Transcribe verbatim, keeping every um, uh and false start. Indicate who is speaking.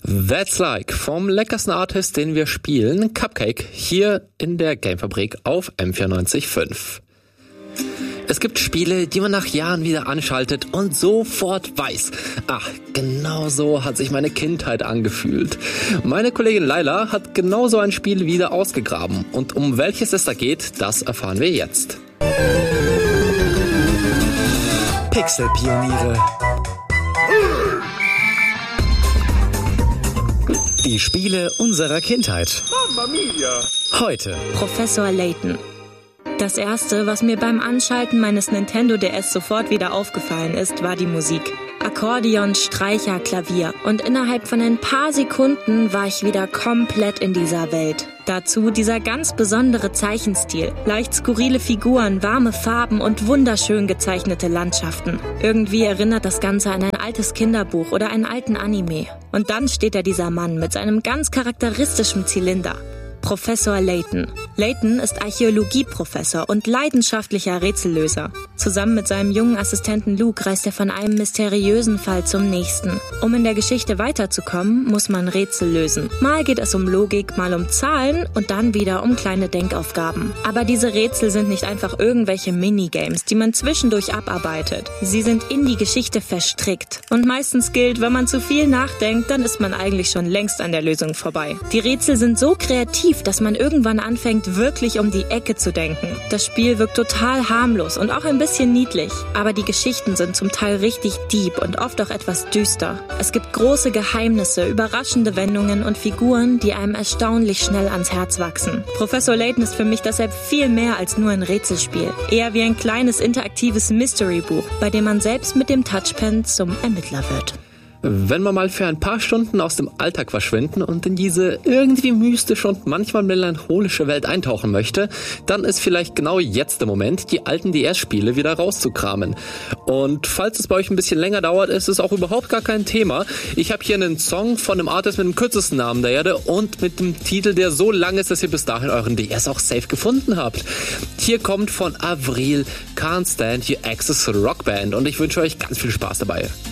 Speaker 1: That's Like vom leckersten Artist, den wir spielen, Cupcake, hier in der Gamefabrik auf M vierundneunzig Komma fünf. Es gibt Spiele, die man nach Jahren wieder anschaltet und sofort weiß, ach, genau so hat sich meine Kindheit angefühlt. Meine Kollegin Laila hat genau so ein Spiel wieder ausgegraben und um welches es da geht, das erfahren wir jetzt.
Speaker 2: Pixelpioniere. Die Spiele unserer Kindheit.
Speaker 3: Mamma mia!
Speaker 2: Heute.
Speaker 4: Professor Layton. Das erste, was mir beim Anschalten meines Nintendo D S sofort wieder aufgefallen ist, war die Musik. Akkordeon, Streicher, Klavier. Und innerhalb von ein paar Sekunden war ich wieder komplett in dieser Welt. Dazu dieser ganz besondere Zeichenstil. Leicht skurrile Figuren, warme Farben und wunderschön gezeichnete Landschaften. Irgendwie erinnert das Ganze an ein altes Kinderbuch oder einen alten Anime. Und dann steht da dieser Mann mit seinem ganz charakteristischen Zylinder. Professor Layton. Layton ist Archäologieprofessor und leidenschaftlicher Rätsellöser. Zusammen mit seinem jungen Assistenten Luke reist er von einem mysteriösen Fall zum nächsten. Um in der Geschichte weiterzukommen, muss man Rätsel lösen. Mal geht es um Logik, mal um Zahlen und dann wieder um kleine Denkaufgaben. Aber diese Rätsel sind nicht einfach irgendwelche Minigames, die man zwischendurch abarbeitet. Sie sind in die Geschichte verstrickt. Und meistens gilt, wenn man zu viel nachdenkt, dann ist man eigentlich schon längst an der Lösung vorbei. Die Rätsel sind so kreativ, dass man irgendwann anfängt, wirklich um die Ecke zu denken. Das Spiel wirkt total harmlos und auch ein bisschen niedlich. Aber die Geschichten sind zum Teil richtig deep und oft auch etwas düster. Es gibt große Geheimnisse, überraschende Wendungen und Figuren, die einem erstaunlich schnell ans Herz wachsen. Professor Layton ist für mich deshalb viel mehr als nur ein Rätselspiel. Eher wie ein kleines interaktives Mystery-Buch, bei dem man selbst mit dem Touchpen zum Ermittler wird.
Speaker 1: Wenn man mal für ein paar Stunden aus dem Alltag verschwinden und in diese irgendwie mystische und manchmal melancholische Welt eintauchen möchte, dann ist vielleicht genau jetzt der Moment, die alten D S-Spiele wieder rauszukramen. Und falls es bei euch ein bisschen länger dauert, ist es auch überhaupt gar kein Thema. Ich habe hier einen Song von einem Artist mit dem kürzesten Namen der Erde und mit dem Titel, der so lang ist, dass ihr bis dahin euren D S auch safe gefunden habt. Hier kommt von Avril Can't Stand Your Ex's Rock Band und ich wünsche euch ganz viel Spaß dabei.